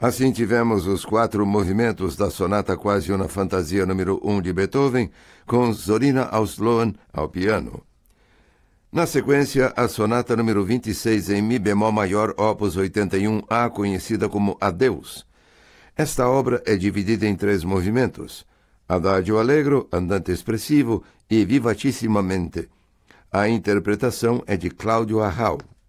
Assim tivemos os 4 movimentos da Sonata Quasi una Fantasia número 1 de Beethoven, com Zorina Auslohen ao piano. Na sequência, a Sonata número 26 em Mi bemol maior, opus 81A, conhecida como Adeus. Esta obra é dividida em 3 movimentos: Adagio Allegro, Andante Espressivo e Vivacissimamente. A interpretação é de Cláudio Arrau.